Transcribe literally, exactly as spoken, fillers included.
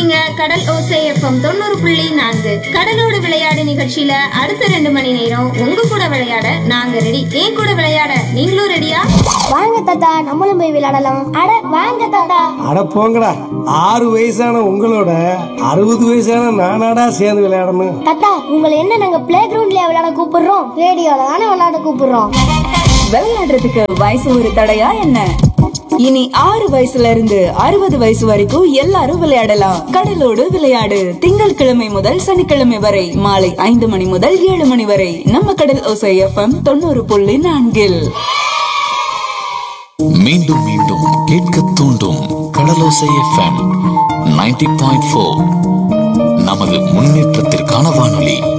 இருக்கீங்க கடல் ஓசை எஃப்எம் தொண்ணூறு புள்ளி நான்கு. கடலோடு விளையாடு நிகழ்ச்சியில அடுத்த ரெண்டு மணி நேரம் உங்க கூட விளையாட நாங்க ரெடி. ஏன் கூட விளையாட நீங்களும் ரெடியா? வாங்க தாத்தா, நம்மளும் போய் விளையாடலாம். அட வாங்க தாத்தா. அட போங்கடா, ஆறு வயசான உங்களோட அறுபது வயசான நானாடா சேர்ந்து விளையாடணும். தாத்தா, உங்களை என்ன நாங்க பிளே கிரவுண்ட்லயா விளையாட கூப்பிடுறோம்? ரேடியோல தானே விளையாட கூப்பிடுறோம். விளையாடுறதுக்கு வயசு ஒரு தடையா என்ன? இனி ஆறு வயசுல இருந்து அறுபது வயசு வரைக்கும் எல்லாரும் விளையாடலாம். கடலோடு விளையாடு திங்கள் கிழமை முதல் சனிக்கிழமை வரை மாலை ஐந்து மணி முதல் ஏழு மணி வரை நம்ம கடல் ஓசை எஃப்எம் தொண்ணூறு புள்ளி நான்கில். மீண்டும் மீண்டும் கேட்க தூண்டும் கடலோசை எஃப்எம் தொண்ணூறு புள்ளி நான்கு. நமது முன்னேற்றத்திற்கான வானொலி.